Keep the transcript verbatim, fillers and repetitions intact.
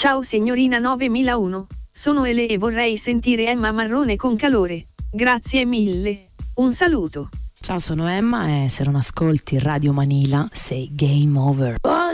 Ciao signorina novemilauno, sono Ele e vorrei sentire Emma Marrone con calore. Grazie mille. Un saluto. Ciao, sono Emma e se non ascolti Radio Manila sei game over. Oh!